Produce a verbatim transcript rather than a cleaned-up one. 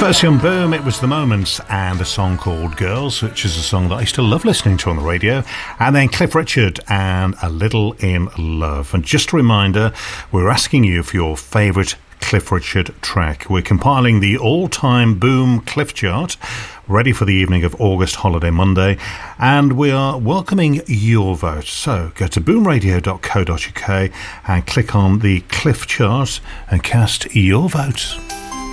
Firstly on Boom, it was The Moments and a song called Girls, which is a song that I used to love listening to on the radio. And then Cliff Richard and A Little in Love. And just a reminder, we're asking you for your favourite Cliff Richard track. We're compiling the all-time Boom Cliff chart, ready for the evening of August Holiday Monday, and we are welcoming your vote. So go to boom radio dot co dot uk and click on the Cliff chart and cast your vote.